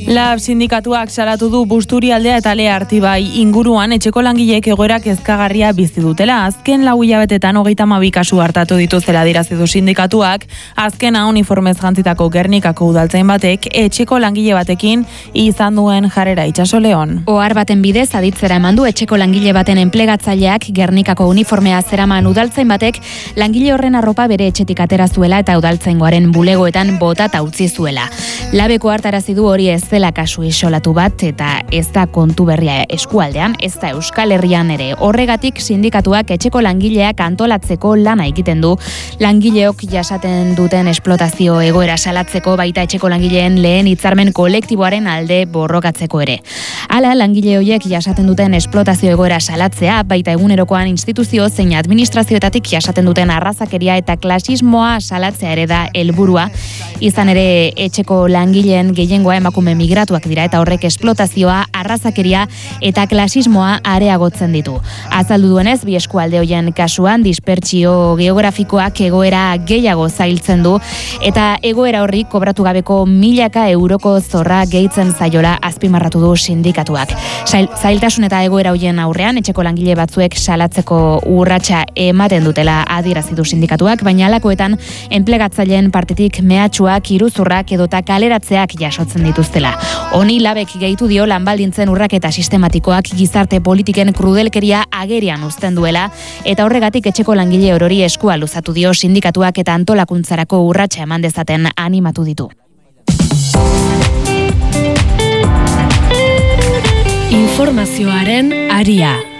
Lab sindikatuak salatu du Busturialdea eta Lea Artibai inguruan etxeko langileek egoera kezkagarria bizi dutela. Azken 4 hilabetetan 32 kasu hartatu dituztela adierazi du sindikatuak. Azkena uniformez jantzitako Gernikako udaltzain batek etxeko langile batekin izan duen jarrera Itxaso Leon. Ohar baten bidez aditzera eman du etxeko langile baten enplegatzaileak Gernikako uniformea zeraman udaltzain batek langile horren arropa bere etxetik atera zuela eta udaltzaingoaren bulegoetan botata utzi zuela. Labeko hartarazi du hori ez dela kasu isolatu bat eta ez da kontu berria eskualdean, ez da Euskal Herrian ere. Horregatik sindikatuak etxeko langileak antolatzeko lana egiten du. Langileok jasaten duten esplotazio egoera salatzeko baita etxeko langileen lehen hitzarmen kolektiboaren alde borrokatzeko ere. Hala, langile horiek jasaten duten esplotazio egoera salatzea baita egunerokoan instituzio zein administrazioetatik jasaten duten arrazakeria eta klasismoa salatzea ere da helburua. Izan ere etxeko langileen gehiengoa emakume migratuak dira eta horrek esplotazioa, arrazakeria eta klasismoa areagotzen ditu. Azaldu duenez, bi eskualde hoien kasuan dispertsio geografikoak egoera gehiago zailtzen du eta egoera horri kobratu gabeko milaka euroko zorra gehitzen zaiola azpimarratu du sindikatuak. Zailtasun eta egoera hoien aurrean etxeko langile batzuek salatzeko urratsa ematen dutela adierazi du sindikatuak, baina halakoetan enplegatzaileen partetik mehatxuak, iruzurrak edota kaleratzeak jasotzen dituztela. Honi Labek gehitu dio lanbaldintzen urraketa sistematikoak gizarte politiken krudelkeria agerian uzten duela eta horregatik etxeko langile orori eskua luzatu dio sindikatuak eta antolakuntzarako urratsa eman dezaten animatu ditu. Informazioaren aria.